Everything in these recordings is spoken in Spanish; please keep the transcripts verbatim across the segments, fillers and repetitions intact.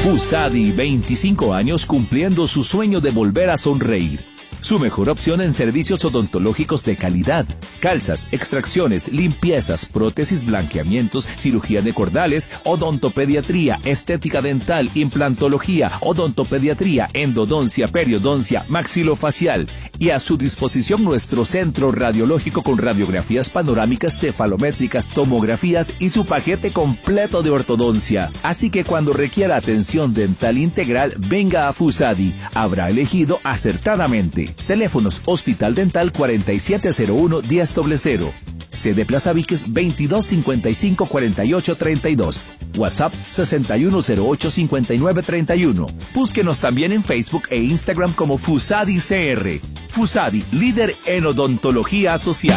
Fusadi, veinticinco años cumpliendo su sueño de volver a sonreír. Su mejor opción en servicios odontológicos de calidad. Calzas, extracciones, limpiezas, prótesis, blanqueamientos, cirugía de cordales, odontopediatría, estética dental, implantología, odontopediatría, endodoncia, periodoncia, maxilofacial. Y a su disposición nuestro centro radiológico con radiografías panorámicas, cefalométricas, tomografías y su paquete completo de ortodoncia. Así que cuando requiera atención dental integral, venga a Fusadi. Habrá elegido acertadamente. Teléfonos Hospital Dental cuarenta y siete cero uno, diez cero cero. Sede Plaza Víquez veintidós cincuenta y cinco cuarenta y ocho treinta y dos. WhatsApp sesenta y uno cero ocho cincuenta y nueve treinta y uno. Búsquenos también en Facebook e Instagram como Fusadi C R. Fusadi, líder en odontología social.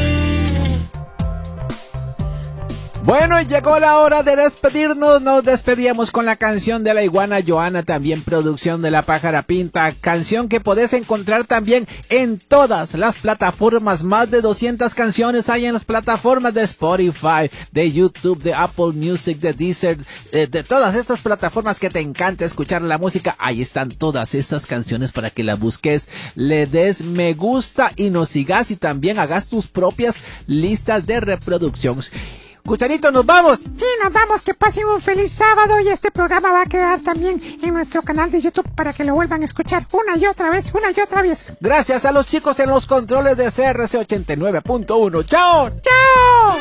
Bueno, llegó la hora de despedirnos. Nos despedíamos con la canción de la iguana Joana, también producción de La Pájara Pinta, canción que podés encontrar también en todas las plataformas. Más de doscientas canciones hay en las plataformas de Spotify, de YouTube, de Apple Music, de Deezer, de, de todas estas plataformas que te encanta escuchar la música. Ahí están todas estas canciones para que las busques, le des me gusta y nos sigas, y también hagas tus propias listas de reproducción. Gusanito, ¿nos vamos? Sí, nos vamos, que pasen un feliz sábado, y este programa va a quedar también en nuestro canal de YouTube para que lo vuelvan a escuchar una y otra vez, una y otra vez. Gracias a los chicos en los controles de C R C ochenta y nueve punto uno. ¡Chao! ¡Chao!